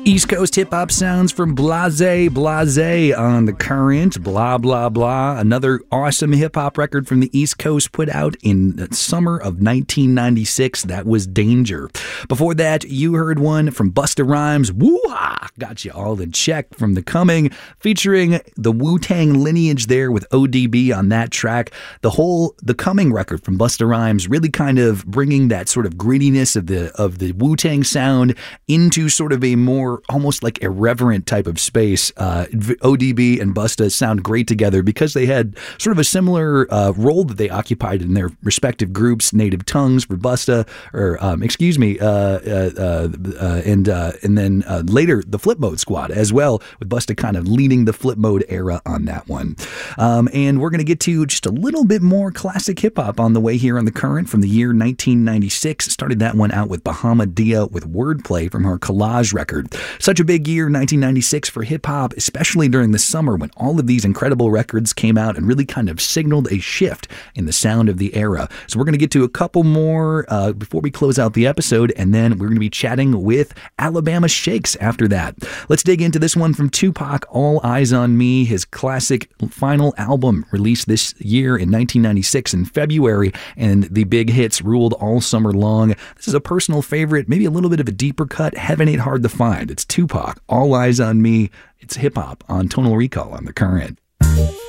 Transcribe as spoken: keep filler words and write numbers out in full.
East Coast hip-hop sounds from Blase, Blase on The Current, blah, blah, blah. Another awesome hip-hop record from the East Coast put out in the summer of nineteen ninety-six. That was Danger. Before that, you heard one from Busta Rhymes, Woo-Ha! Got you all in check from The Coming, featuring the Wu-Tang lineage there with O D B on that track. The whole The Coming record from Busta Rhymes really kind of bringing that sort of grittiness of the, of the Wu-Tang sound into sort of a more almost like irreverent type of space. Uh, O D B and Busta sound great together because they had sort of a similar uh, role that they occupied in their respective groups. Native Tongues for Busta, or um, excuse me, uh, uh, uh, uh, and uh, and then uh, later the Flip Mode Squad as well, with Busta kind of leading the Flip Mode era on that one. Um, and we're going to get to just a little bit more classic hip hop on the way here on The Current from the year nineteen ninety-six. Started that one out with Bahama Dia with Wordplay from her Collage record. Such a big year, nineteen ninety-six, for hip-hop, especially during the summer when all of these incredible records came out and really kind of signaled a shift in the sound of the era. So we're going to get to a couple more uh, before we close out the episode, and then we're going to be chatting with Alabama Shakes after that. Let's dig into this one from Tupac, All Eyes on Me, his classic final album released this year in nineteen ninety-six in February, and the big hits ruled all summer long. This is a personal favorite, maybe a little bit of a deeper cut. Heaven Ain't Hard to Find. It's Tupac, All Eyes on Me. It's hip-hop on Tonal Recall on The Current.